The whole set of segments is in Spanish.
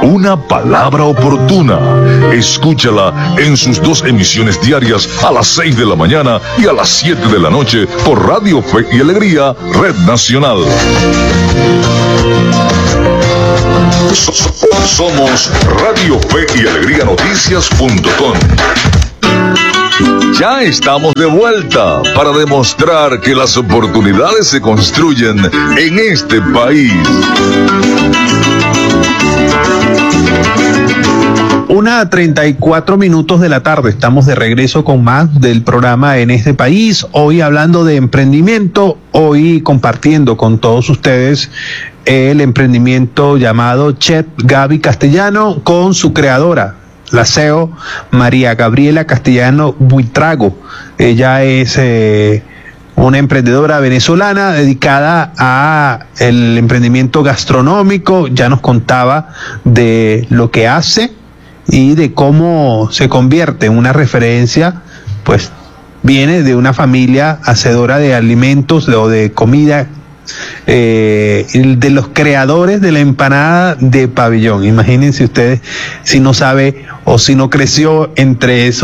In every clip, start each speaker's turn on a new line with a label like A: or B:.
A: Una palabra oportuna. Escúchala en sus 2 emisiones diarias a las 6 de la mañana y a las 7 de la noche por Radio Fe y Alegría, Red Nacional. Somos Radio Fe y Alegría Noticias.com. Ya estamos de vuelta para demostrar que las oportunidades se construyen en este país.
B: 1:34 de la tarde. Estamos de regreso con más del programa En este país. Hoy hablando de emprendimiento, hoy compartiendo con todos ustedes el emprendimiento llamado Chef Gaby Castellano con su creadora, la CEO María Gabriela Castellano Buitrago. Ella es una emprendedora venezolana dedicada a el emprendimiento gastronómico. Ya nos contaba de lo que hace y de cómo se convierte en una referencia. Pues viene de una familia hacedora de alimentos o de comida, de los creadores de la empanada de pabellón. Imagínense ustedes si no sabe o si no creció en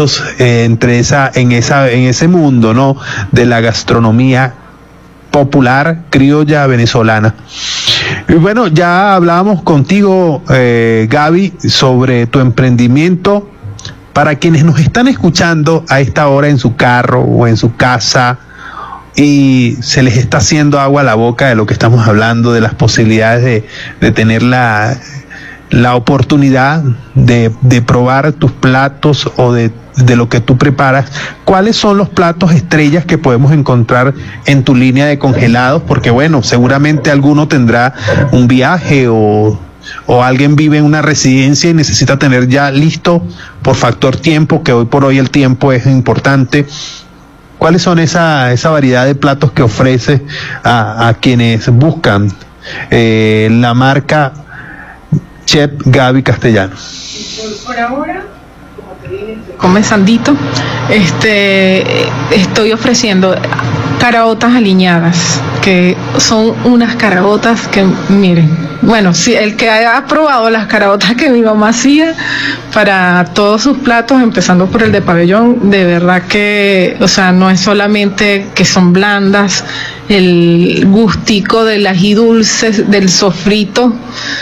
B: ese mundo, ¿no?, de la gastronomía popular criolla venezolana. Y bueno, ya hablábamos contigo, Gaby, sobre tu emprendimiento. Para quienes nos están escuchando a esta hora en su carro o en su casa y se les está haciendo agua a la boca de lo que estamos hablando, de las posibilidades de tener la oportunidad de probar tus platos o de lo que tú preparas, ¿cuáles son los platos estrellas que podemos encontrar en tu línea de congelados? Porque bueno, seguramente alguno tendrá un viaje o alguien vive en una residencia y necesita tener ya listo por factor tiempo, que hoy por hoy el tiempo es importante. ¿Cuáles son esa variedad de platos que ofrece a quienes buscan la marca Chef Gaby Castellano?
C: Por ahora, como te dije, comenzandito, estoy ofreciendo caraotas aliñadas, que son unas caraotas que, miren, bueno, si el que haya probado las caraotas que mi mamá hacía para todos sus platos, empezando por el de pabellón, de verdad que, o sea, no es solamente que son blandas, el gustico del ají dulce, del sofrito,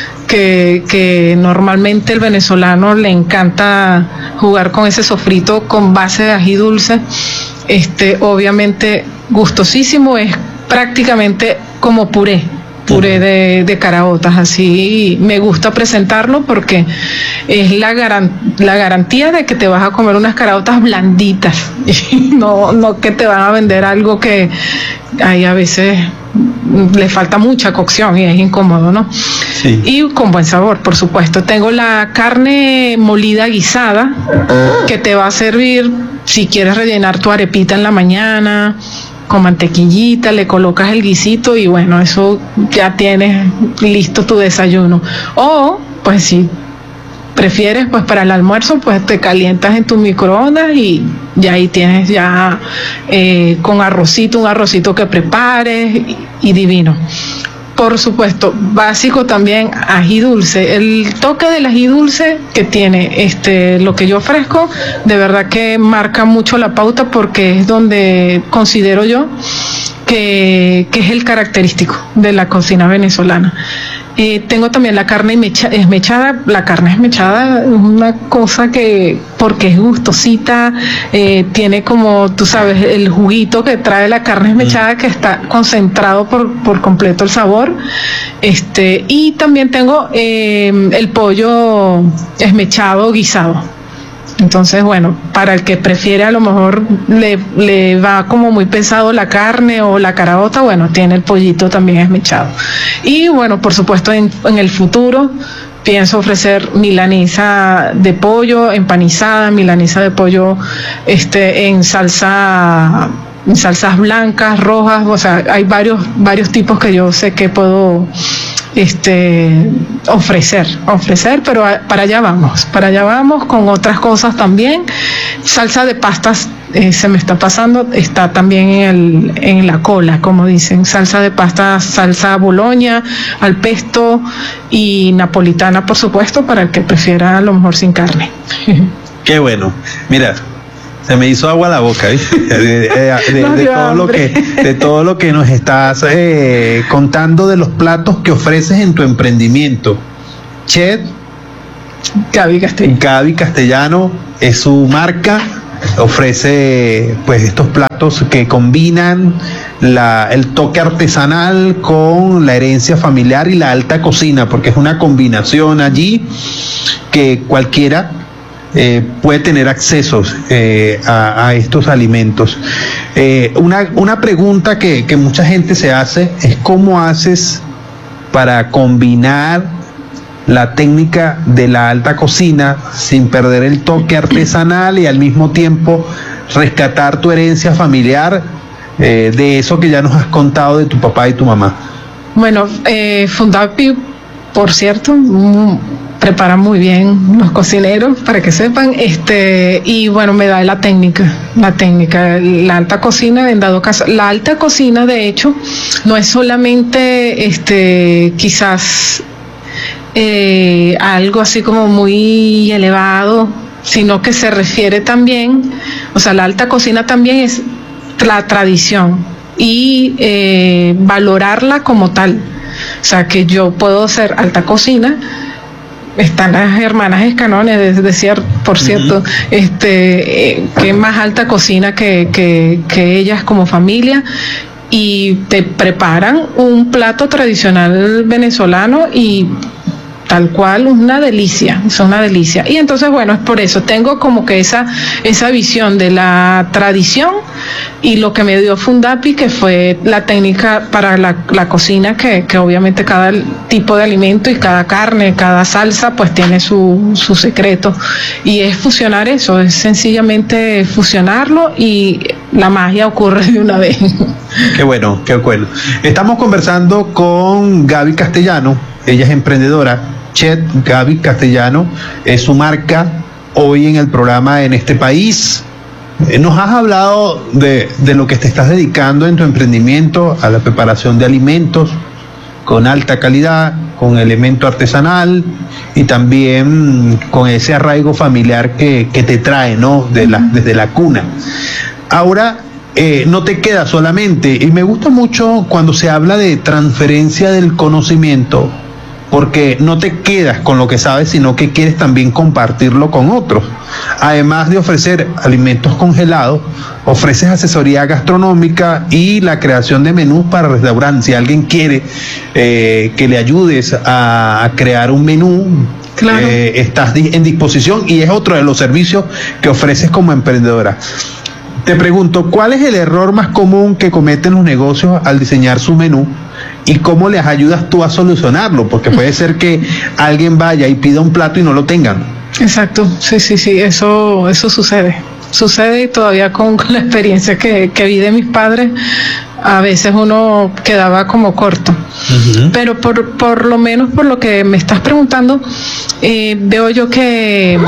C: que normalmente el venezolano le encanta jugar con ese sofrito con base de ají dulce, obviamente gustosísimo, es prácticamente como puré de caraotas. Así me gusta presentarlo porque es la garantía de que te vas a comer unas caraotas blanditas, no que te van a vender algo que hay a veces le falta mucha cocción y es incómodo, ¿no? Sí. Y con buen sabor, por supuesto. Tengo la carne molida guisada, que te va a servir si quieres rellenar tu arepita en la mañana con mantequillita, le colocas el guisito y bueno, eso ya tienes listo tu desayuno. O pues si prefieres, pues para el almuerzo, pues te calientas en tu microondas y ya ahí tienes ya con un arrocito que prepares y divino. Por supuesto, básico también, ají dulce. El toque del ají dulce que tiene lo que yo ofrezco, de verdad que marca mucho la pauta porque es donde considero yo que es el característico de la cocina venezolana. Tengo también la carne esmechada. La carne esmechada es una cosa que, porque es gustosita, tiene como, tú sabes, el juguito que trae la carne esmechada, que está concentrado por completo el sabor. Y también tengo el pollo esmechado guisado. Entonces, bueno, para el que prefiere a lo mejor le va como muy pesado la carne o la caraota, bueno, tiene el pollito también esmechado. Y bueno, por supuesto, en el futuro pienso ofrecer milanesa de pollo empanizada, milanesa de pollo en salsas blancas, rojas, o sea, hay varios tipos que yo sé que puedo ofrecer, pero para allá vamos con otras cosas también. Salsa de pastas, se me está pasando, está también en la cola, como dicen, salsa de pasta, salsa Boloña, al pesto y napolitana, por supuesto, para el que prefiera a lo mejor sin carne.
B: Qué bueno. Mira, se me hizo agua la boca, ¿eh? de todo lo que nos estás contando de los platos que ofreces en tu emprendimiento. Chef Gaby Castellano es su marca, ofrece pues estos platos que combinan el toque artesanal con la herencia familiar y la alta cocina, porque es una combinación allí que cualquiera puede tener acceso a estos alimentos. Una pregunta que mucha gente se hace es: ¿cómo haces para combinar la técnica de la alta cocina sin perder el toque artesanal y al mismo tiempo rescatar tu herencia familiar, de eso que ya nos has contado de tu papá y tu mamá?
C: Bueno, Fundapi, por cierto, prepara muy bien los cocineros, para que sepan, y bueno, me da la técnica, la alta cocina, en dado caso, la alta cocina de hecho no es solamente quizás algo así como muy elevado, sino que se refiere también, o sea, la alta cocina también es la tradición y valorarla como tal. O sea, que yo puedo hacer alta cocina. Están las hermanas Escanones, por cierto, que más alta cocina que ellas como familia, y te preparan un plato tradicional venezolano y tal cual, una delicia, es una delicia. Y entonces, bueno, es por eso, tengo como que esa visión de la tradición y lo que me dio Fundapi, que fue la técnica para la cocina, que obviamente cada tipo de alimento y cada carne, cada salsa, pues tiene su secreto. Y es fusionar eso, es sencillamente fusionarlo y la magia ocurre de una vez.
B: Qué bueno, qué bueno. Estamos conversando con Gaby Castellano, ella es emprendedora. Chef Gaby Castellano es su marca hoy en el programa En Este País. Nos has hablado de lo que te estás dedicando en tu emprendimiento, a la preparación de alimentos con alta calidad, con elemento artesanal y también con ese arraigo familiar que te trae, ¿no? Desde la cuna. Ahora, no te queda solamente, y me gusta mucho cuando se habla de transferencia del conocimiento, porque no te quedas con lo que sabes, sino que quieres también compartirlo con otros. Además de ofrecer alimentos congelados, ofreces asesoría gastronómica y la creación de menús para restaurantes. Si alguien quiere que le ayudes a crear un menú, claro, estás en disposición, y es otro de los servicios que ofreces como emprendedora. Te pregunto, ¿cuál es el error más común que cometen los negocios al diseñar su menú? ¿Y cómo les ayudas tú a solucionarlo? Porque puede ser que alguien vaya y pida un plato y no lo tengan.
C: Exacto, sí, eso sucede, y todavía con la experiencia que vi de mis padres, a veces uno quedaba como corto. Uh-huh. Pero por lo menos por lo que me estás preguntando, veo yo que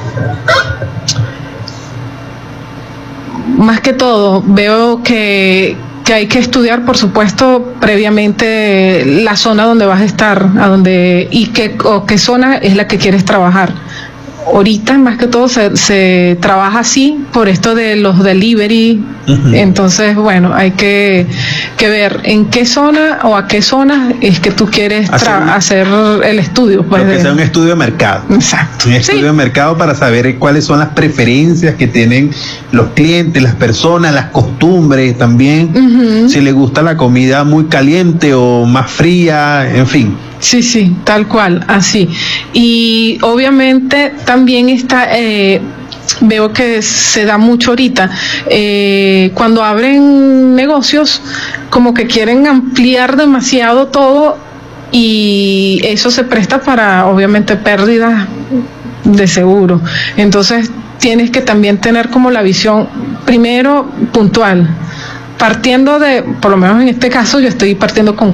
C: más que todo, veo que hay que estudiar, por supuesto, previamente la zona donde vas a estar, y qué zona es la que quieres trabajar. Ahorita, más que todo, se trabaja así por esto de los delivery. Uh-huh. Entonces, bueno, hay que ver en qué zona o a qué zona es que tú quieres hacer el estudio. Pues,
B: que sea un estudio de mercado.
C: Exacto.
B: Un estudio de mercado para saber cuáles son las preferencias que tienen los clientes, las personas, las costumbres también. Uh-huh. Si les gusta la comida muy caliente o más fría, en fin.
C: Sí, tal cual, así. Y obviamente también está, veo que se da mucho ahorita, cuando abren negocios, como que quieren ampliar demasiado todo, y eso se presta para, obviamente, pérdidas de seguro. Entonces tienes que también tener como la visión, primero, puntual. partiendo de, por lo menos en este caso, yo estoy partiendo con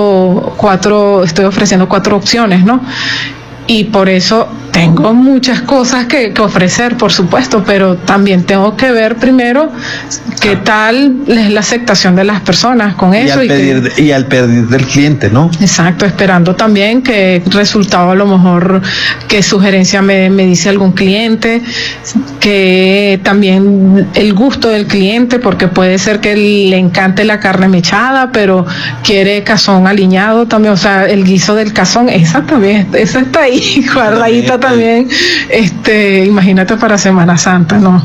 C: estoy ofreciendo 4 opciones, ¿no? Y por eso tengo muchas cosas que ofrecer, por supuesto, pero también tengo que ver primero qué tal es la aceptación de las personas con eso.
B: Y al pedir del cliente, ¿no?
C: Exacto, esperando también que resultado, a lo mejor, qué sugerencia me dice algún cliente, que también el gusto del cliente, porque puede ser que le encante la carne mechada, pero quiere cazón aliñado también, o sea, el guiso del cazón, esa también, esa está ahí, guardadita también, imagínate para Semana Santa, ¿no?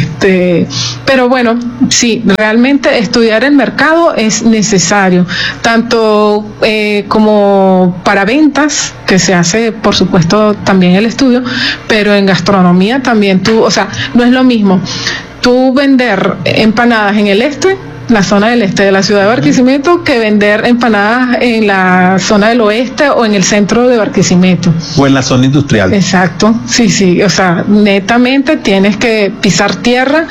C: Pero bueno, sí, realmente estudiar el mercado es necesario, tanto como para ventas, que se hace, por supuesto, también el estudio, pero en gastronomía también no es lo mismo tú vender empanadas en la zona del este de la ciudad de Barquisimeto, que vender empanadas en la zona del oeste o en el centro de Barquisimeto.
B: O en la zona industrial.
C: Exacto, sí, o sea, netamente tienes que pisar tierra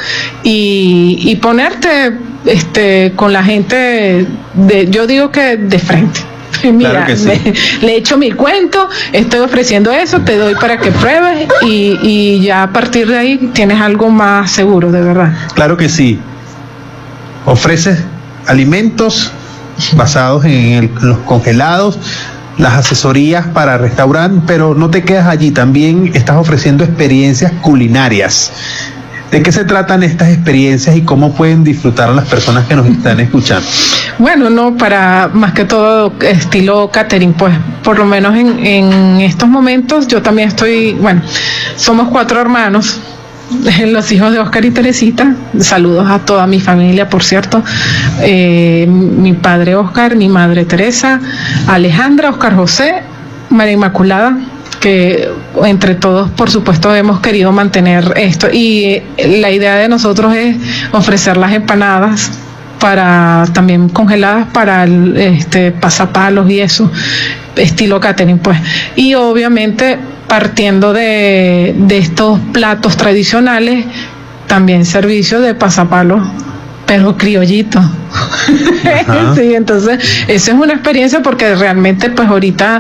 C: y ponerte con la gente, yo digo que de frente. Mira,
B: claro que sí.
C: le he hecho mi cuento, estoy ofreciendo eso, te doy para que pruebes y ya a partir de ahí tienes algo más seguro, de verdad.
B: Claro que sí. Ofreces alimentos basados en los congelados, las asesorías para restaurantes, pero no te quedas allí, también estás ofreciendo experiencias culinarias. ¿De qué se tratan estas experiencias y cómo pueden disfrutar las personas que nos están escuchando?
C: Bueno, no, para más que todo estilo catering, pues por lo menos en estos momentos yo también somos 4 hermanos, los hijos de Oscar y Teresita. Saludos a toda mi familia, por cierto. Mi padre Oscar, mi madre Teresa, Alejandra, Oscar José, María Inmaculada, que entre todos, por supuesto, hemos querido mantener esto. Y la idea de nosotros es ofrecer las empanadas también congeladas para el pasapalos y eso, estilo catering, pues. Y obviamente, partiendo de estos platos tradicionales, también servicio de pasapalos, pero criollito. Sí, entonces esa es una experiencia, porque realmente pues ahorita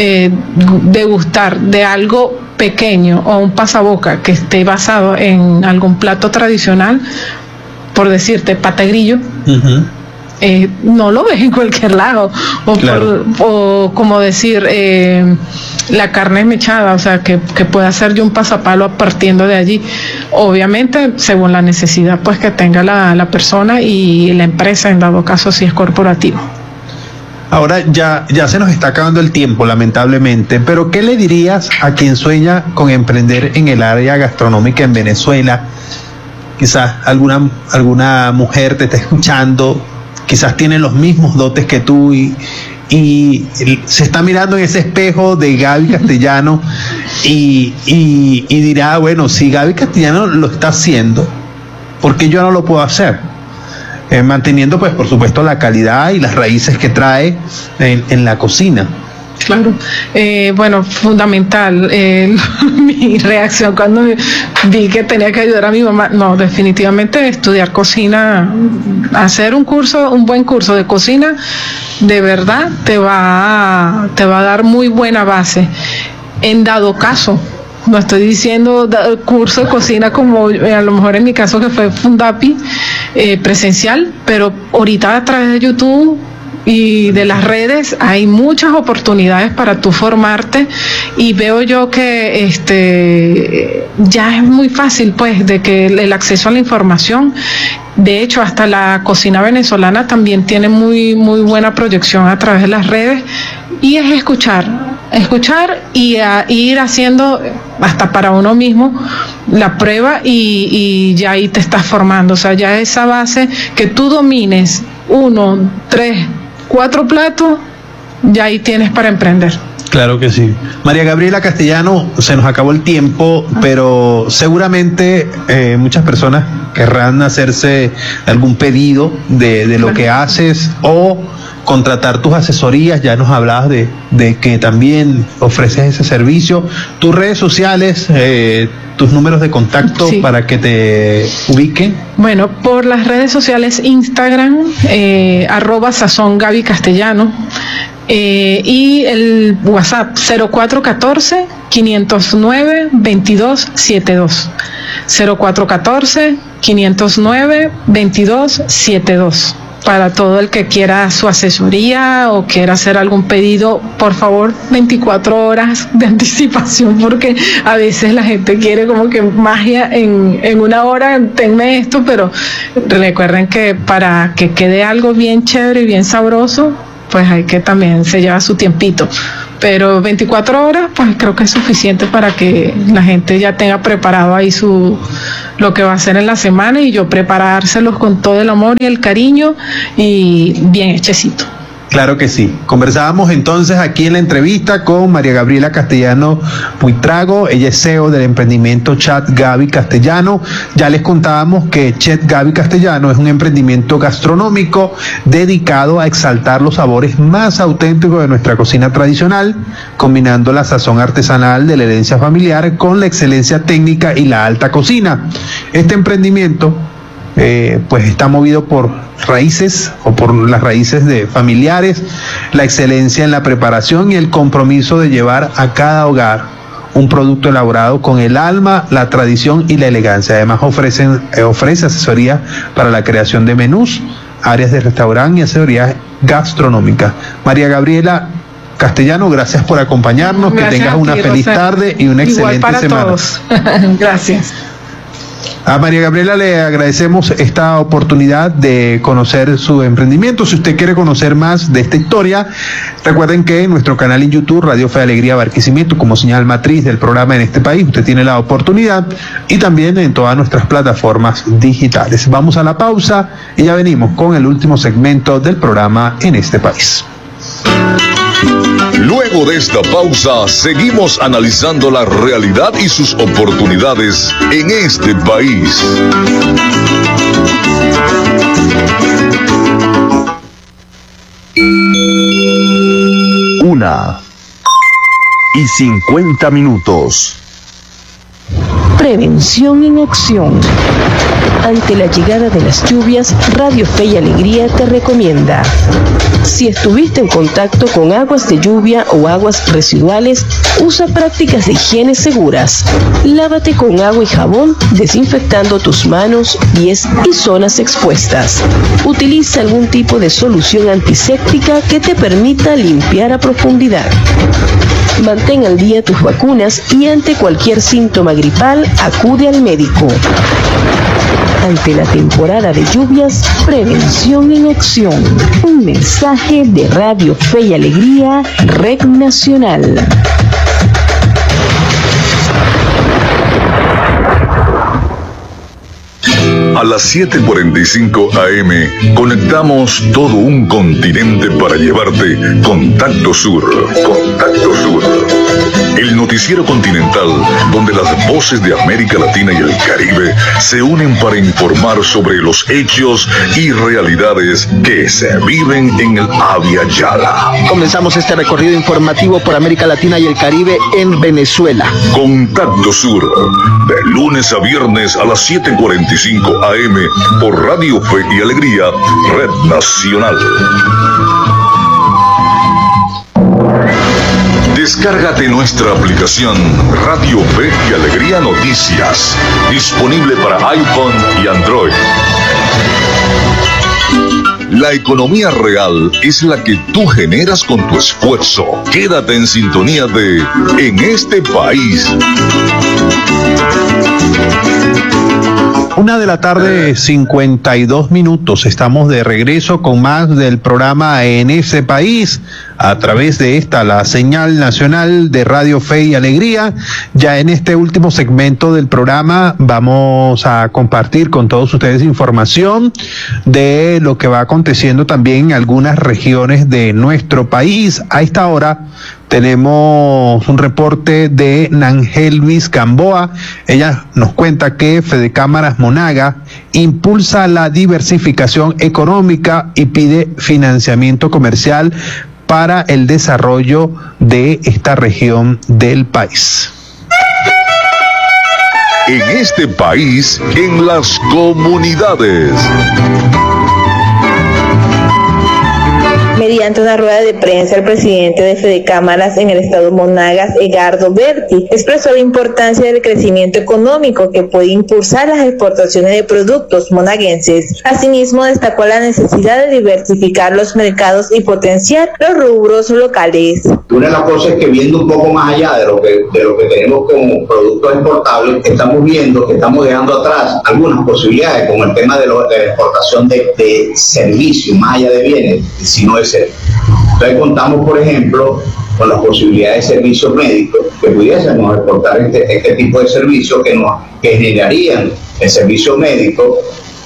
C: degustar de algo pequeño o un pasaboca que esté basado en algún plato tradicional, por decirte pategrillo, no lo ves en cualquier lado,
B: claro.
C: o como decir la carne mechada, o sea, que pueda hacer yo un pasapalo partiendo de allí, obviamente según la necesidad pues que tenga la persona y la empresa, en dado caso si es corporativo.
B: Ahora ya se nos está acabando el tiempo, lamentablemente, pero ¿qué le dirías a quien sueña con emprender en el área gastronómica en Venezuela? Quizás alguna mujer te está escuchando, quizás tiene los mismos dotes que tú y se está mirando en ese espejo de Gaby Castellano y dirá, bueno, si Gaby Castellano lo está haciendo, ¿por qué yo no lo puedo hacer? Manteniendo, pues, por supuesto, la calidad y las raíces que trae en la cocina.
C: Claro, bueno, fundamental mi reacción cuando vi que tenía que ayudar a mi mamá. No, definitivamente estudiar cocina, hacer un buen curso de cocina, de verdad te va a dar muy buena base. En dado caso, no estoy diciendo curso de cocina como a lo mejor en mi caso que fue Fundapi presencial, pero ahorita a través de YouTube y de las redes hay muchas oportunidades para tú formarte, y veo yo que ya es muy fácil, pues, de que el acceso a la información. De hecho, hasta la cocina venezolana también tiene muy muy buena proyección a través de las redes, y es escuchar y ir haciendo hasta para uno mismo la prueba, y ya ahí te estás formando. O sea, ya esa base que tú domines 1, 3, 4 platos, ya ahí tienes para emprender.
B: Claro que sí. María Gabriela Castellano, se nos acabó el tiempo, pero seguramente muchas personas querrán hacerse algún pedido de lo que haces o contratar tus asesorías. Ya nos hablabas de que también ofreces ese servicio. Tus redes sociales, tus números de contacto, sí, para que te ubiquen.
C: Bueno, por las redes sociales, Instagram, @sazongaby Castellano, y el WhatsApp 0414-509-2272. 0414-509-2272. Para todo el que quiera su asesoría o quiera hacer algún pedido, por favor, 24 horas de anticipación, porque a veces la gente quiere como que magia en una hora, tenme esto, pero recuerden que para que quede algo bien chévere y bien sabroso, pues hay que también se lleva su tiempito. Pero 24 horas, pues creo que es suficiente para que la gente ya tenga preparado ahí lo que va a hacer en la semana, y yo preparárselos con todo el amor y el cariño y bien hechecito.
B: Claro que sí. Conversábamos entonces aquí en la entrevista con María Gabriela Castellano Buitrago. Ella es CEO del emprendimiento Chat Gaby Castellano. Ya les contábamos que Chat Gaby Castellano es un emprendimiento gastronómico dedicado a exaltar los sabores más auténticos de nuestra cocina tradicional, combinando la sazón artesanal de la herencia familiar con la excelencia técnica y la alta cocina. Este emprendimiento pues está movido por raíces o por las raíces de familiares, la excelencia en la preparación y el compromiso de llevar a cada hogar un producto elaborado con el alma, la tradición y la elegancia. Además ofrece asesoría para la creación de menús, áreas de restaurante y asesoría gastronómica. María Gabriela Castellano, gracias por acompañarnos, gracias, que tengas una feliz tarde y una excelente semana. Todos.
C: Gracias.
B: A María Gabriela le agradecemos esta oportunidad de conocer su emprendimiento. Si usted quiere conocer más de esta historia, recuerden que en nuestro canal en YouTube, Radio Fe, Alegría, Barquisimeto, como señal matriz del programa en este país, usted tiene la oportunidad, y también en todas nuestras plataformas digitales. Vamos a la pausa y ya venimos con el último segmento del programa en este país.
A: Luego de esta pausa, seguimos analizando la realidad y sus oportunidades en este país.
D: Una y 50 minutos.
E: Prevención en acción. Ante la llegada de las lluvias, Radio Fe y Alegría te recomienda: si estuviste en contacto con aguas de lluvia o aguas residuales, usa prácticas de higiene seguras. Lávate con agua y jabón, desinfectando tus manos, pies y zonas expuestas. Utiliza algún tipo de solución antiséptica que te permita limpiar a profundidad. Mantén al día tus vacunas y ante cualquier síntoma gripal, acude al médico. Ante la temporada de lluvias, prevención en acción. Un mensaje de Radio Fe y Alegría, Red Nacional.
A: A las 7:45 AM conectamos todo un continente para llevarte Contacto Sur. Contacto Sur. El noticiero continental donde las voces de América Latina y el Caribe se unen para informar sobre los hechos y realidades que se viven en el Abya Yala.
F: Comenzamos este recorrido informativo por América Latina y el Caribe en Venezuela.
A: Contacto Sur, de lunes a viernes a las 7:45 AM por Radio Fe y Alegría, Red Nacional. Descárgate nuestra aplicación Radio Fe y Alegría Noticias, disponible para iPhone y Android. La economía real es la que tú generas con tu esfuerzo. Quédate en sintonía de En este país.
B: 1:52 p.m. Estamos de regreso con más del programa En ese País, a través de la señal nacional de Radio Fe y Alegría. Ya en este último segmento del programa vamos a compartir con todos ustedes información de lo que va aconteciendo también en algunas regiones de nuestro país. A esta hora tenemos un reporte de Nangelvis Gamboa. Ella nos cuenta que Fedecámaras Monagas impulsa la diversificación económica y pide financiamiento comercial para el desarrollo de esta región del país.
A: En este país, en las comunidades.
G: Mediante una rueda de prensa, el presidente de Fedecámaras en el estado Monagas, Edgardo Berti, expresó la importancia del crecimiento económico que puede impulsar las exportaciones de productos monaguenses. Asimismo, destacó la necesidad de diversificar los mercados y potenciar los rubros locales.
H: Una de las cosas es que viendo un poco más allá de lo que tenemos como productos exportables, estamos viendo que estamos dejando atrás algunas posibilidades, como el tema de la exportación de servicios, más allá de bienes, sino de servicios. Entonces contamos, por ejemplo, con las posibilidades de servicios médicos, que pudiésemos exportar este tipo de servicios que generarían el servicio médico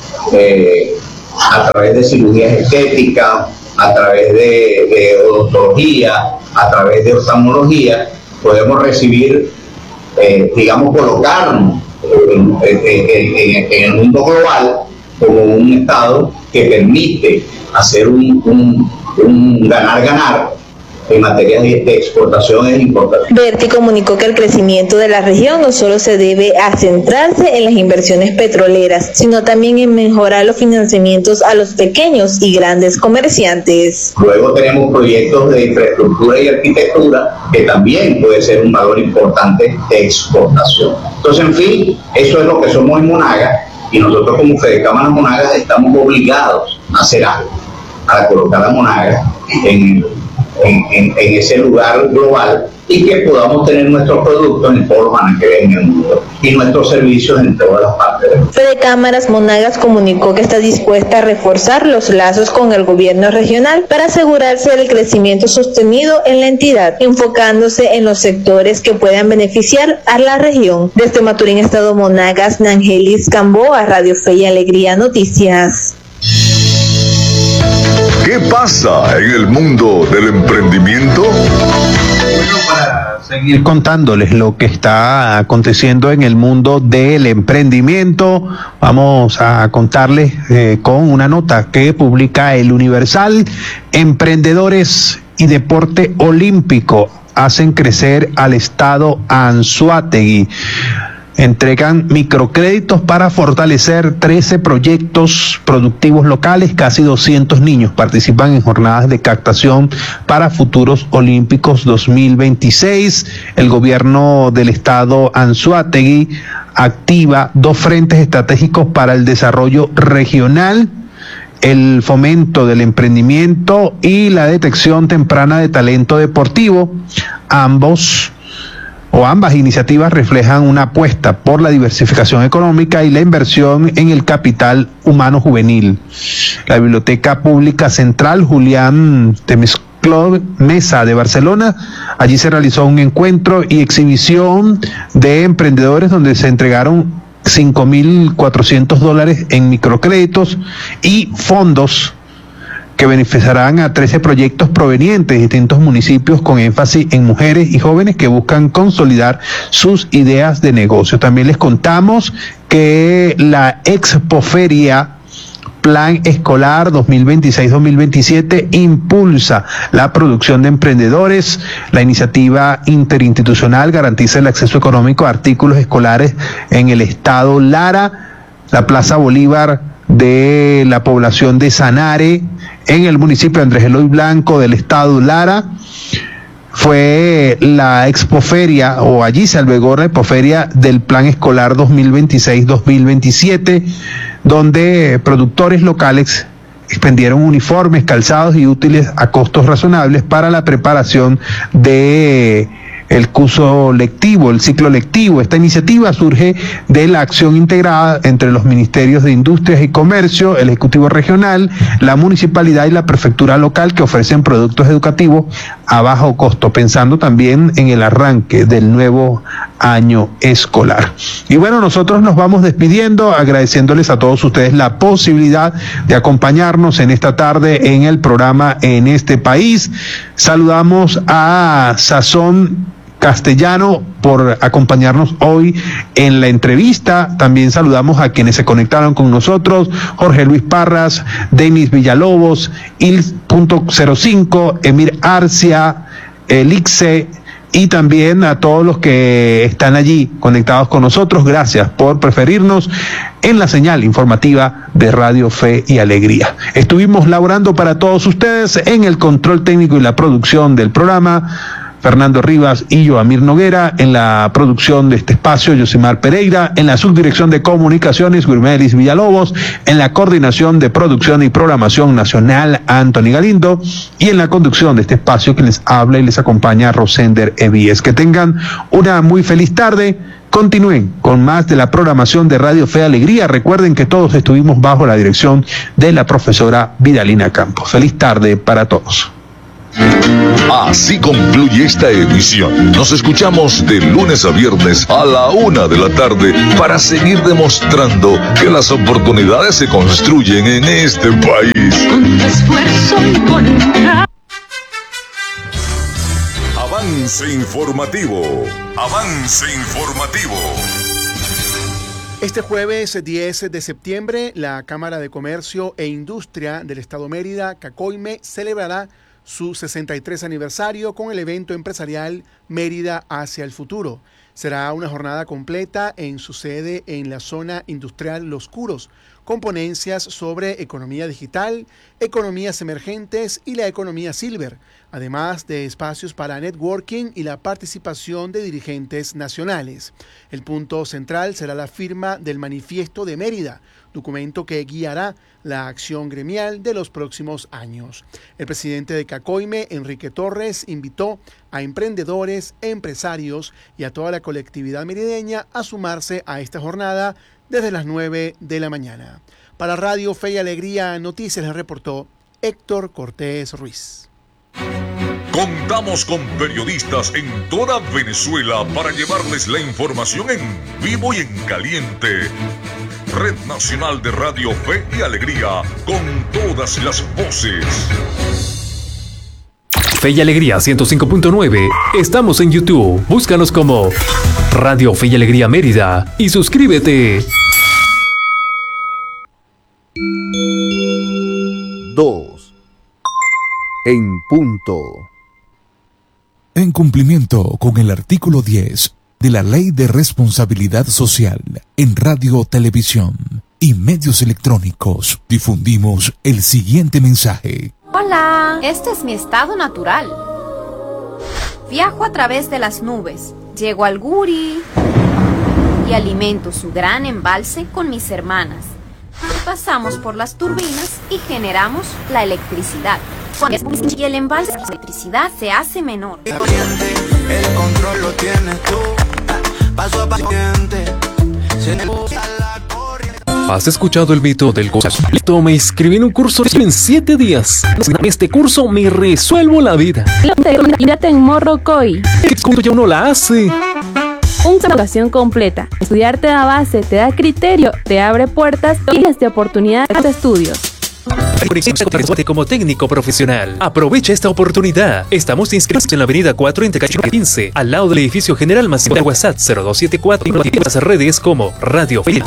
H: a través de cirugías estéticas, a través de odontología, a través de oftalmología. Podemos recibir, colocarnos en el mundo global como un estado que permite hacer un ganar-ganar en materia de exportación es importante.
G: Berti comunicó que el crecimiento de la región no solo se debe a centrarse en las inversiones petroleras, sino también en mejorar los financiamientos a los pequeños y grandes comerciantes.
H: Luego tenemos proyectos de infraestructura y arquitectura que también puede ser un valor importante de exportación. Entonces, en fin, eso es lo que somos en Monagas, y nosotros como Fedecámaras Monagas estamos obligados a hacer algo, a colocar a Monagas en ese lugar global y que podamos tener nuestros productos en todos los anaqueles en el mundo y nuestros servicios en todas las partes del mundo.
G: Fedecámaras Monagas comunicó que está dispuesta a reforzar los lazos con el gobierno regional para asegurarse del crecimiento sostenido en la entidad, enfocándose en los sectores que puedan beneficiar a la región. Desde Maturín, estado Monagas, Nangelvis Gamboa, Radio Fe y Alegría Noticias.
A: ¿Qué pasa en el mundo del emprendimiento?
B: Para seguir contándoles lo que está aconteciendo en el mundo del emprendimiento, vamos a contarles con una nota que publica El Universal. Emprendedores y deporte olímpico hacen crecer al estado Anzoátegui. Entregan microcréditos para fortalecer 13 proyectos productivos locales. Casi 200 niños participan en jornadas de captación para futuros olímpicos 2026. El gobierno del estado Anzoátegui activa 2 frentes estratégicos para el desarrollo regional: el fomento del emprendimiento y la detección temprana de talento deportivo. Ambas iniciativas reflejan una apuesta por la diversificación económica y la inversión en el capital humano juvenil. La Biblioteca Pública Central Julián Temescló Mesa de Barcelona, allí se realizó un encuentro y exhibición de emprendedores donde se entregaron $5,400 en microcréditos y fondos que beneficiarán a 13 proyectos provenientes de distintos municipios con énfasis en mujeres y jóvenes que buscan consolidar sus ideas de negocio. También les contamos que la Expoferia Plan Escolar 2026-2027 impulsa la producción de emprendedores. La iniciativa interinstitucional garantiza el acceso económico a artículos escolares en el estado Lara. La Plaza Bolívar de la población de Sanare, en el municipio de Andrés Eloy Blanco del estado Lara, fue la Expoferia, o allí se albergó la Expoferia del Plan Escolar 2026-2027, donde productores locales expendieron uniformes, calzados y útiles a costos razonables para la preparación de el curso lectivo, el ciclo lectivo. Esta iniciativa surge de la acción integrada entre los ministerios de Industrias y Comercio, el Ejecutivo Regional, la Municipalidad y la Prefectura Local, que ofrecen productos educativos a bajo costo, pensando también en el arranque del nuevo año escolar. Y bueno, nosotros nos vamos despidiendo, agradeciéndoles a todos ustedes la posibilidad de acompañarnos en esta tarde en el programa En este País. Saludamos a Sazón Castellano por acompañarnos hoy en la entrevista. También saludamos a quienes se conectaron con nosotros: Jorge Luis Parras, Denis Villalobos, Il.05, Emir Arcia, Elixe, y también a todos los que están allí conectados con nosotros. Gracias por preferirnos en la señal informativa de Radio Fe y Alegría. Estuvimos laborando para todos ustedes en el control técnico y la producción del programa, Fernando Rivas y Joamir Noguera. En la producción de este espacio, Yosimar Pereira. En la subdirección de comunicaciones, Gurmelis Villalobos. En la coordinación de producción y programación nacional, Anthony Galindo. Y en la conducción de este espacio, que les habla y les acompaña, Rosender Evíes. Que tengan una muy feliz tarde. Continúen con más de la programación de Radio Fe y Alegría. Recuerden que todos estuvimos bajo la dirección de la profesora Vidalina Campos. Feliz tarde para todos.
A: Así concluye esta edición. Nos escuchamos de lunes a viernes a la 1 de la tarde para seguir demostrando que las oportunidades se construyen en este país.
I: Con esfuerzo y voluntad.
A: Avance informativo. Avance informativo.
J: Este jueves 10 de septiembre, la Cámara de Comercio e Industria del Estado Mérida, CACOIME, celebrará su 63 aniversario con el evento empresarial Mérida hacia el futuro. Será una jornada completa en su sede en la zona industrial Los Curos, con ponencias sobre economía digital, economías emergentes y la economía silver, además de espacios para networking y la participación de dirigentes nacionales. El punto central será la firma del Manifiesto de Mérida, documento que guiará la acción gremial de los próximos años. El presidente de CACOIME, Enrique Torres, invitó a emprendedores, empresarios y a toda la colectividad merideña a sumarse a esta jornada desde las 9 de la mañana. Para Radio Fe y Alegría Noticias les reportó Héctor Cortés Ruiz.
A: Contamos con periodistas en toda Venezuela para llevarles la información en vivo y en caliente. Red Nacional de Radio Fe y Alegría, con todas las voces.
K: Fe y Alegría 105.9. Estamos en YouTube. Búscanos como Radio Fe y Alegría Mérida y suscríbete.
D: 2 en punto.
L: En cumplimiento con el artículo 10 de la Ley de Responsabilidad Social en Radio, Televisión y Medios Electrónicos, difundimos el siguiente mensaje.
M: Hola, este es mi estado natural. Viajo a través de las nubes, llego al Guri y alimento su gran embalse con mis hermanas. Pasamos por las turbinas y generamos la electricidad. Y el embalse de electricidad se hace menor.
N: El control lo tienes tú, paso a paciente.
K: ¿Has escuchado el mito del curso? Me inscribí en un curso en 7 días. En este curso me resuelvo la vida.
O: Mírate en Morrocoy.
K: ¿Qué curso ya uno la hace?
O: Una educación completa. Estudiar te da base, te da criterio, te abre puertas y de oportunidades de estudios.
K: Como técnico profesional. Aprovecha esta oportunidad. Estamos inscritos en la avenida 4 en Tecachi 15, al lado del edificio General Máximo de WhatsApp 0274 y en las redes como Radio Fe.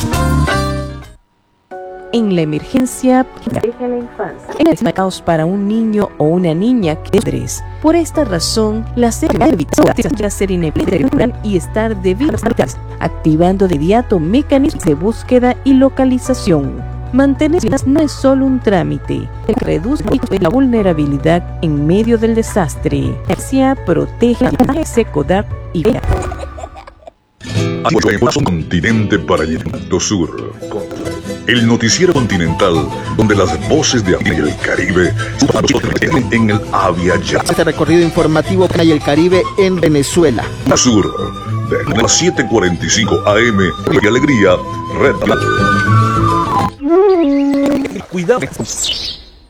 E: En la emergencia, deja la infancia. En el caos para un niño o una niña que es. Por esta razón, la debe ser inevitable y estar debidas, activando de inmediato mecanismos de búsqueda y localización. Mantener no es solo un trámite, reduce la vulnerabilidad en medio del desastre. Protege, Secodar y vea.
A: Continente para el Sur. el noticiero continental, donde las voces de América y el Caribe en el Avia Yala.
F: Este recorrido informativo y el Caribe en Venezuela.
A: Sur, de las 7:45 AM, y Alegría, Red.
K: Cuidado.